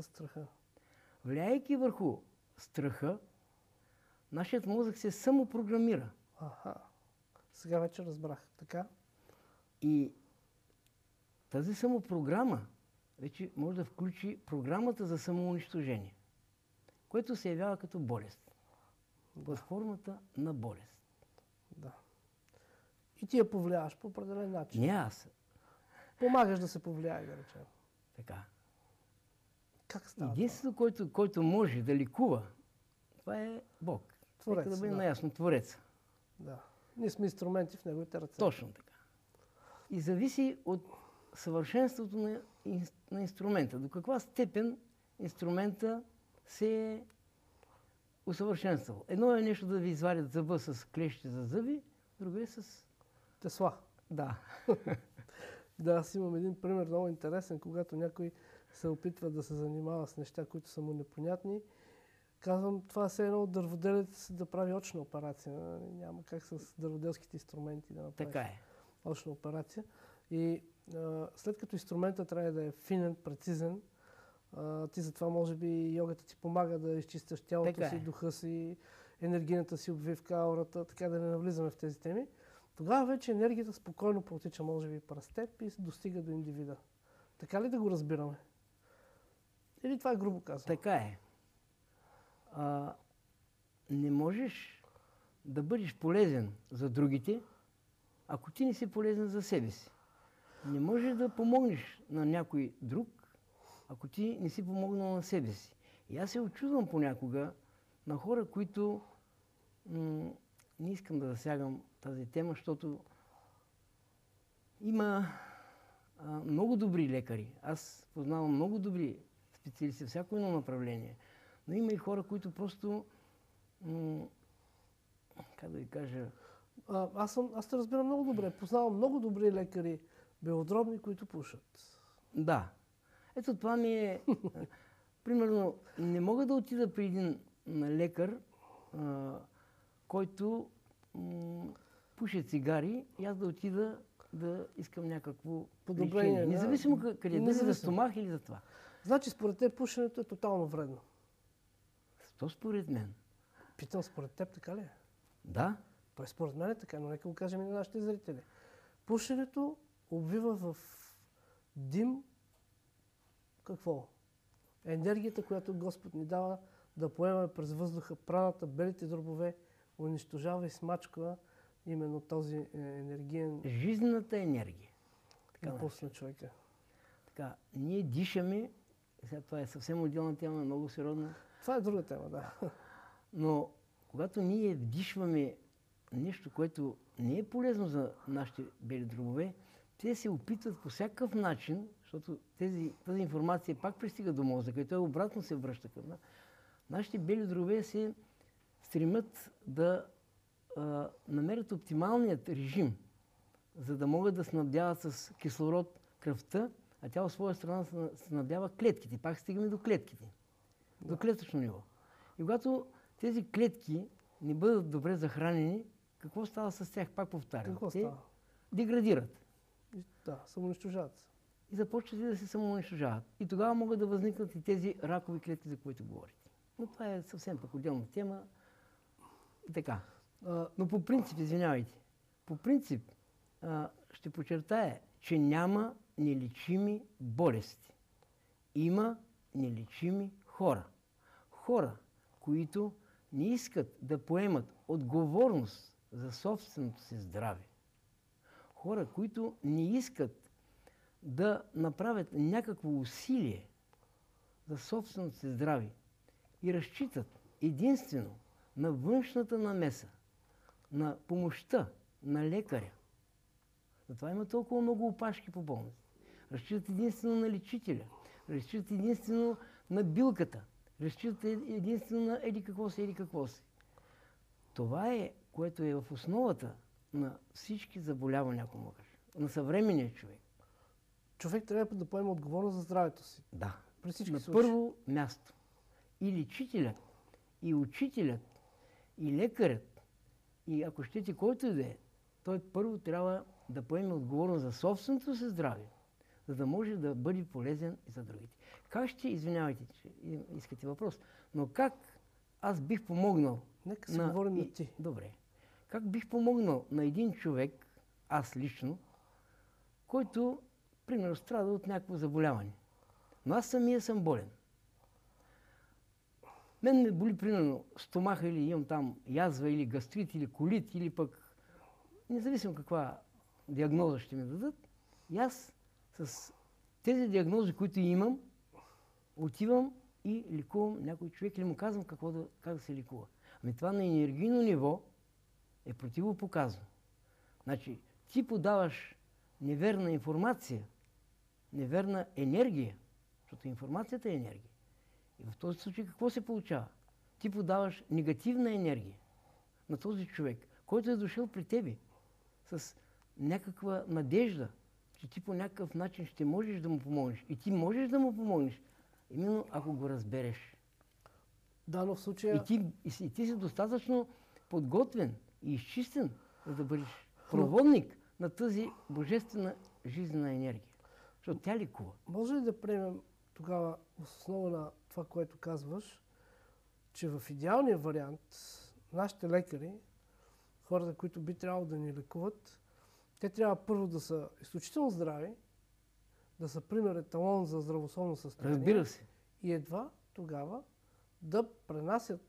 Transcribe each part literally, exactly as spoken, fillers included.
с страха? Влияйки върху страха, нашият мозък се самопрограмира. Аха. Сега вече разбрах. Така? И тази самопрограма вече може да включи програмата за самоунищожение, което се явява като болест. Под формата на болест. Да. И ти я повлияваш по определен начин. Не аз. Помагаш да се повлияе, да речем. Така. Как става Единството, който, който може да ликува, това е Бог. Творец, Нека да бъде да. наясно, Твореца. Да. Ние сме инструменти в неговите ръце. Точно така. И зависи от съвършенството на, на инструмента. До каква степен инструмента се е усъвършенствал. Едно е нещо да ви извадят зъба с клещи за зъби, друго е с... Тесла. Да. Да, аз имам един пример много интересен, когато някой се опитва да се занимава с неща, които са му непонятни. Казвам, това е едно от дърводелец да прави очна операция. Няма как с дърводелските инструменти да направиш Така е. очна операция. И а, след като инструментът трябва да е финен, прецизен, а, ти затова може би йогата ти помага да изчистиш тялото Така си, е. духа си, енергийната си обвивка, аурата, така да не навлизаме в тези теми. Тогава вече енергията спокойно протича, може би, през теб и достига до индивида. Така ли да го разбираме? Или това е грубо казано? Така е. А, не можеш да бъдеш полезен за другите, ако ти не си полезен за себе си. Не можеш да помогнеш на някой друг, ако ти не си помогнал на себе си. И аз се очудвам понякога на хора, които... М- не искам да засягам тази тема, защото има а, много добри лекари. Аз познавам много добри специалисти, всяко едно направление. Но има и хора, които просто... М- как да ви кажа... А, аз, съм, аз те разбирам много добре. Познавам много добри лекари, белодробни, които пушат. Да. Ето това ми е... Примерно, не мога да отида при един лекар, а, който м- пуше цигари и аз да отида да искам някакво подобрение. лечение. Независимо Да. къде, дали за стомах или за това. Значи според теб пушенето е тотално вредно. То според мен. Питам, според теб така ли е? Да. Той според мен е така, но нека го кажем и на нашите зрители. Пушенето обвива в дим какво? Енергията, която Господ ни дава да поемаме през въздуха праната, белите дробове, унищожава и смачква именно този енергиен Жизнената енергия. Така импулс на човека. Така, ние дишаме, сега това е съвсем отделна тема, много сериозна. Това е друга тема, да. Но когато ние вдишваме нещо, което не е полезно за нашите бели дробове, те се опитват по всякакъв начин, защото тези, тази информация пак пристига до мозъка и той обратно се връща към нас. Нашите бели дробове се стремят да а, намерят оптималният режим, за да могат да снабдяват с кислород кръвта, а тя от своя страна снабдява клетките. Пак стигаме до клетките, да. До клетъчно ниво. И когато тези клетки не бъдат добре захранени, какво става с тях? Пак повтарям. Какво Те става? деградират. И, да, самоунищожават. И започват да се самоунищожават. И тогава могат да възникнат и тези ракови клетки, за които говорите. Но това е съвсем пък отделна тема. И така. А, но по принцип, извинявайте, по принцип а, ще подчертая, че няма нелечими болести. Има нелечими хора. Хора, които не искат да поемат отговорност за собственото си здраве. Хора, които не искат да направят някакво усилие за собственото си здраве и разчитат единствено на външната намеса, на помощта на лекаря. Затова има толкова много опашки по болниците. Разчитат единствено на лечителя, разчитат единствено на билката, разчитат единствено на еди какво си, еди какво си. Това е, което е в основата на всички заболявания, ако мога, на съвременния човек. Човек трябва да поема отговорност за здравето си. Да. При всички на случаи. Първо място. И лечителят, и учителят, и лекарят, и ако щете който и да е, той първо трябва да поеме отговорност за собственото си здраве, за да може да бъде полезен и за другите. Как ще, извинявайте, че искате въпрос, но как аз бих помогнал Нека се на... говорим и... на ти. Добре. Как бих помогнал на един човек, аз лично, който, примерно, страда от някакво заболяване. Но аз самия съм болен. Мен ме боли, примерно, стомаха или имам там язва, или гастрит, или колит, или пък независимо каква диагноза ще ми дадат. И аз с тези диагнози, които имам, отивам и лекувам някой човек или му казвам какво да, как да се лекува. Ами това на енергийно ниво е противопоказано. Значи, ти подаваш неверна информация, неверна енергия, защото информацията е енергия. И в този случай какво се получава? Ти подаваш негативна енергия на този човек, който е дошъл при тебе с някаква надежда, че ти по някакъв начин ще можеш да му помогнеш. И ти можеш да му помогнеш, именно ако го разбереш. Да, но в случая... И ти, и, и ти си достатъчно подготвен и изчистен, за да бъдеш проводник на тази божествена жизнена енергия. Защото тя лекува. Може ли да приемем тогава, в основа на това, което казваш, че в идеалния вариант нашите лекари, хората, които би трябвало да ни лекуват, те трябва първо да са изключително здрави, да са пример еталон за здравословно състояние. Разбира се. И едва тогава да пренасят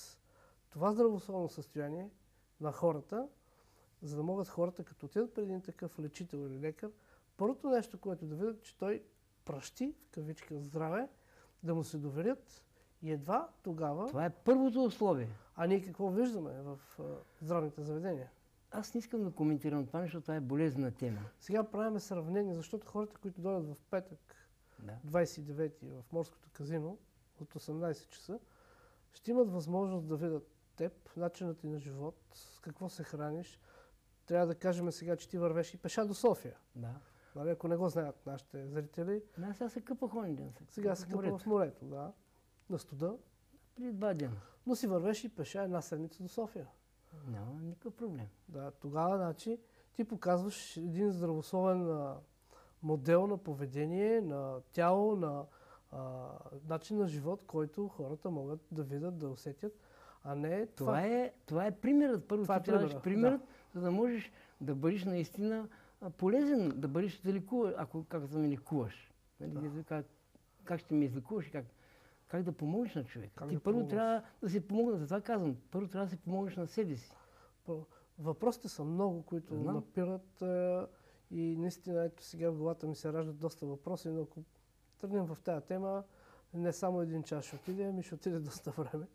това здравословно състояние на хората, за да могат хората, като отидат при един такъв лечител или лекар, първото нещо, което да видят, че той пращи, в кавичка, здраве, да му се доверят и едва тогава... Това е първото условие. А ние какво виждаме в а, здравните заведения? Аз не искам да коментирам това, защото това е болезнена тема. Сега правим сравнение, защото хората, които дойдат в петък, Да. двадесет и девети в Морското казино от осемнадесет часа, ще имат възможност да видят теб, начинът ти на живот, с какво се храниш. Трябва да кажем сега, че ти вървеш и пеша до София. Да. Нали, ако не го знаят нашите зрители. Да, сега се къпах онен ден. Сега се къпа в морето, да. На студа. Преди два дена. Но си вървеш и пеша една седмица до София. Няма никакъв проблем. Да, тогава, значи, ти показваш един здравословен а, модел на поведение, на тяло, на а, начин на живот, който хората могат да видят, да усетят, а не това. Това е, това е примерът. Първо Това ти е трябваш примерът, примерът, да. За да можеш да бъдеш наистина а, полезен, да бъдеш да лекуваш, ако как да ме лекуваш. Нали, Да. как, как ще ме излекуваш и как, как да помогнеш на човека. Как Ти да първо помогнеш? трябва да се помогнеш, за това казвам. Първо трябва да се помогнеш на себе си. Първо, въпросите са много, които Знам. напират а, и наистина ето сега в главата ми се раждат доста въпроси, но ако тръгнем в тази тема, не само един час ще отиде, ами ще отиде доста време.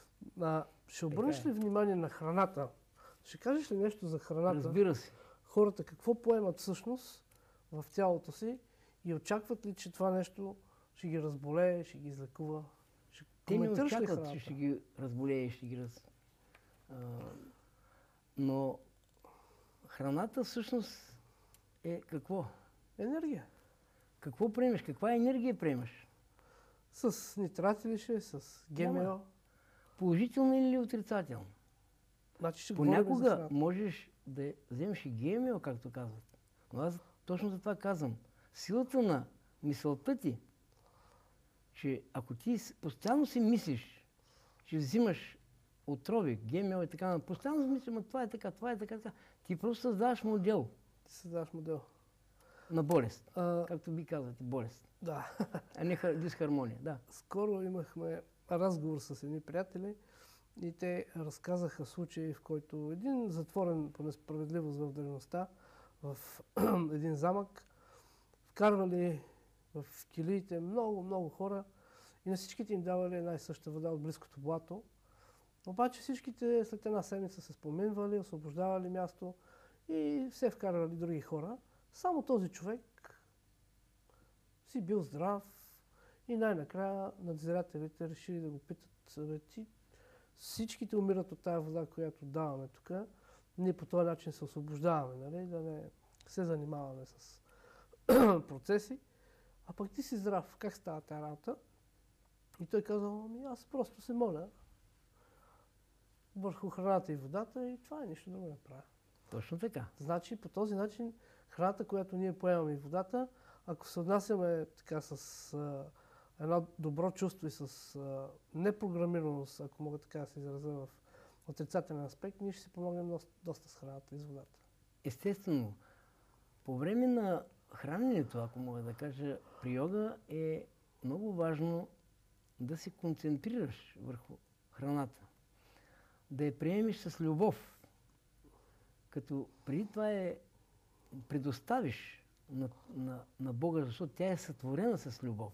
А, ще обърнеш Така ли внимание на храната? Ще кажеш ли нещо за храната? Разбира се. Хората какво поемат всъщност в тялото си и очакват ли, че това нещо ще ги разболее, ще ги излекува? Ще Те не коментираш ли очакват, храната? че ще ги разболее, ще ги раз... А, но храната всъщност е какво? Енергия. Какво приемаш? Каква енергия приемаш? С нитрати ли ще е, с ГМО? Няма. Положителна или отрицателна? Значи ще говорим за Понякога храната. можеш да вземеш и ГМО, както казват. Но аз точно за това казвам. Силата на мисълта ти, че ако ти с- постоянно си мислиш, че взимаш отрови, ГМО и така, постоянно си мислиш, ама това е така, това е така, така, ти просто създаваш модел Ти създаваш модел. на болест. А, Както би казвате, болест. да. А не хар- дисхармония, да. Скоро имахме разговор с едни приятели и те разказаха случаи, в който един затворен по несправедливост в древността в един замък вкарвали в килиите много, много хора и на всичките им давали една и съща вода от близкото блато. Обаче всичките след една седмица се споменвали, освобождавали място и все вкарвали други хора. Само този човек си бил здрав и най-накрая надзирателите решили да го питат: "Абе, ти всичките умират от тая вода, която даваме тук. Ние по този начин се освобождаваме, нали? Да не се занимаваме с процеси. А пък ти си здрав. Как става тази работа?" И той казал: "Ами аз просто се моля върху храната и водата и това е, нищо друго не правя." Точно така. Значи по този начин храната, която ние поемаме и водата, ако се отнасяме така с а, едно добро чувство и с а, непрограмираност, ако мога така да се изразя в отрицателен аспект, ние ще си помогнем доста, доста с храната и с водата. Естествено, по време на храненето, ако мога да кажа, при йога е много важно да се концентрираш върху храната, да я приемеш с любов, като преди това е предоставиш на, на, на Бога, защото тя е сътворена с любов.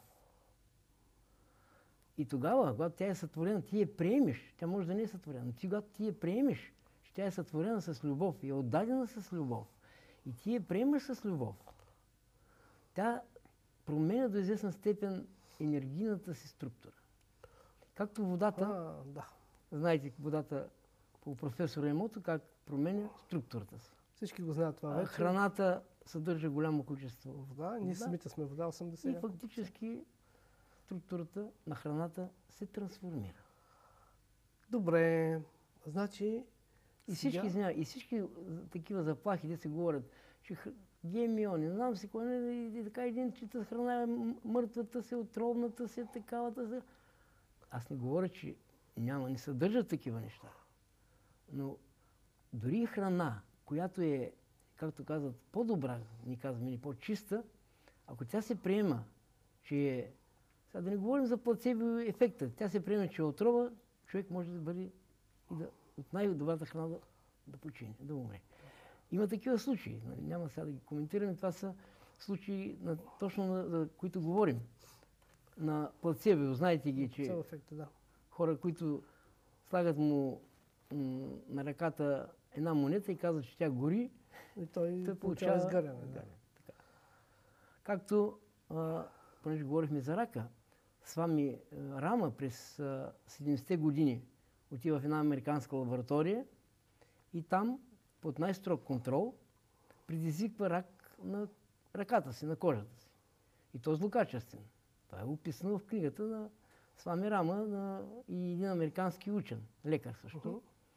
И тогава, когато тя е сътворена, ти я приемеш. Тя може да не е сътворена, но ти, когато ти я приемеш, че тя е сътворена с любов и е отдадена с любов, и ти я приемаш с любов, тя променя до известна степен енергийната си структура. Както водата, А, да. знаете, водата по професор Емото, как променя структурата си. Всички го знаят това А вече. храната съдържа голямо количество Вода, ние вода. самите сме вода, И осемдесет. фактически структурата на храната се трансформира. Добре, значи И всички, сега- извиня, и всички такива заплахи, де се говорят, че хр- ГМО, не знам си кой, не, и, и така един чита храна е м- мъртвата се, отровната се, такавата се. Аз не говоря, че няма, не съдържат такива неща. Но дори храна, която е, както казват, по-добра, ни казваме, или по-чиста, ако тя се приема, че е, сега да не говорим за плацебо ефекта, тя се приема, че е отрова, човек може да бъде и да, от най-добрата храна да, да почине, да умре. Има такива случаи, нали, няма сега да ги коментираме, това са случаи на, точно на, за които говорим. На плацебо, знаете ги, че Цел ефекта, да. хора, които слагат му м, на ръката една монета и казват, че тя гори, И той, той получава получава изгаряне. Да. изгаряне. Така. Както, а, понеже говорихме за рака, с вами а, Рама през а, седемдесетте години отива в една американска лаборатория и там, под най-строг контрол, предизвиква рак на ръката си, на кожата си. И то злокачествен. Това е описано в книгата на с вами Рама на, и един американски учен, лекар също. Мгм.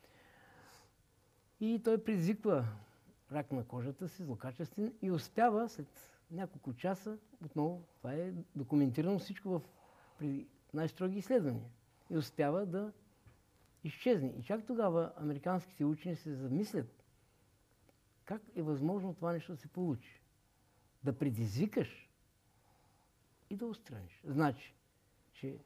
И той предизвиква рак на кожата си, злокачествен, и успява след няколко часа, отново, това е документирано всичко в при най-строги изследвания, и успява да изчезне. И чак тогава американските учени се замислят как е възможно това нещо да се получи. Да предизвикаш и да отстраниш. Значи, че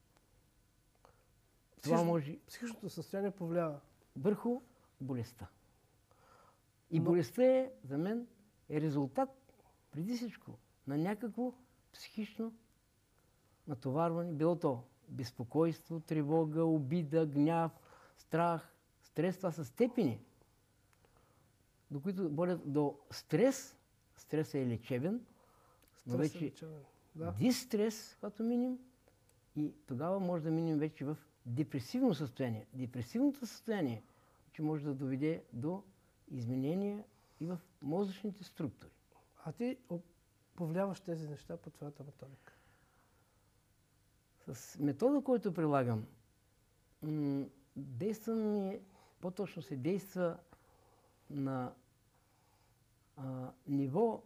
това Психично- може Психичното състояние повлиява. върху болестта. И Но- болестта е, за мен, е резултат, преди всичко, на някакво психично натоварване, било то безпокойство, тревога, обида, гняв, страх, стрес. Това са степени, до които водят до стрес. Стресът е лечебен, но Стрес е вече лечебен. Да. дистрес, когато минем, и тогава може да минем вече в депресивно състояние. Депресивното състояние, че може да доведе до изменения и в мозъчните структури. А ти о- повлияваш тези неща по твоята методика. С метода, който прилагам, м- действа ми, по-точно се действа на а, ниво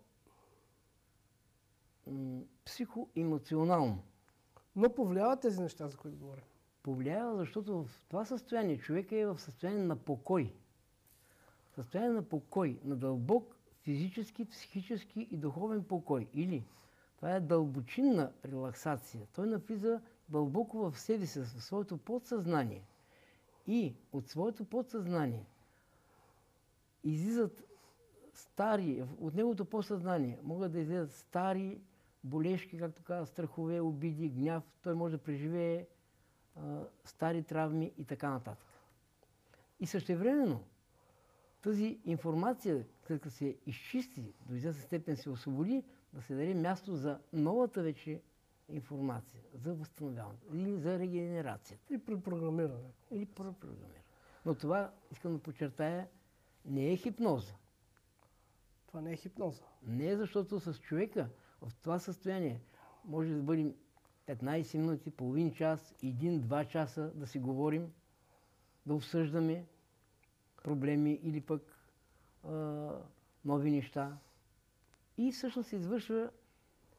м- психоемоционално. Но повлиява тези неща, за които говорим. Повлиява, защото в това състояние човека е в състояние на покой. Състояние на покой, на дълбок физически, психически и духовен покой. Или това е дълбочинна релаксация. Той навлиза дълбоко в себе си, в своето подсъзнание. И от своето подсъзнание излизат стари, от неговото подсъзнание могат да излезат стари болешки, както каза, страхове, обиди, гняв. Той може да преживее а, стари травми и така нататък. И същевременно тази информация, след като се изчисти, до известна степен се освободи, да се даде място за новата вече информация, за възстановяване или за регенерацията. И при програмиране. Или препрограмиране. Но това, искам да подчертая, не е хипноза. Това не е хипноза. Не е, защото с човека в това състояние може да бъдем петнайсет минути, половин час, един-два часа да си говорим, да обсъждаме проблеми или пък а, нови неща. И всъщност се извършва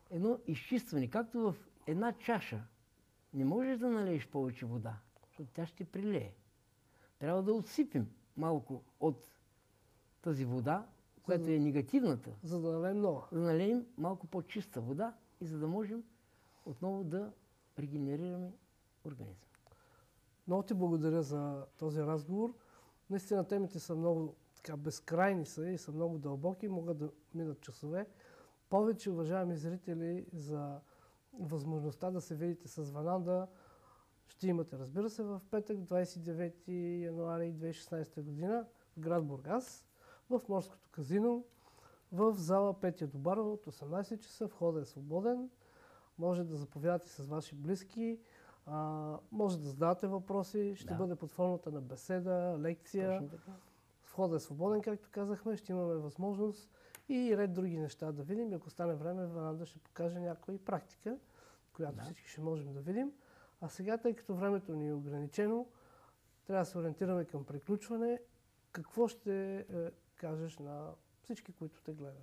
едно изчистване, както в една чаша. Не можеш да налееш повече вода, защото тя ще прилее. Трябва да отсипем малко от тази вода, която да, е негативната. За да налеем нова. Да налеем малко по-чиста вода и за да можем отново да регенерираме организма. Много ти благодаря за този разговор. Наистина темите са много така безкрайни са и са много дълбоки, могат да минат часове. Повече, уважаеми зрители, за възможността да се видите с Вананда ще имате, разбира се, в петък, двадесет и девети януари две хиляди и шестнадесета година в град Бургас, в Морското казино, в зала Петя Добарова от осемнадесет часа. Входът е свободен. Може да заповядате с ваши близки, а, може да задавате въпроси. Ще Да. бъде под формата на беседа, лекция. Точно така. Входът е свободен, както казахме. Ще имаме възможност и ред други неща да видим. И ако стане време, Вананда ще покаже някоя практика, която Да. всички ще можем да видим. А сега, тъй като времето ни е ограничено, трябва да се ориентираме към приключване. Какво ще е, кажеш на всички, които те гледат?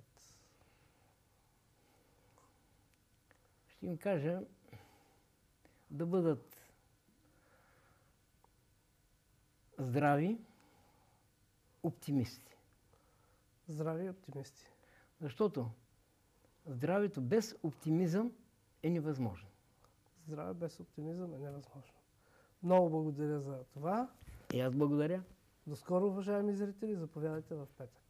Ще им кажа да бъдат здрави, оптимисти. Здрави и оптимисти. Защото здравето без оптимизъм е невъзможно. Здраве без оптимизъм е невъзможно. Много благодаря за това. И аз благодаря. До скоро, уважаеми зрители. Заповядайте в петък.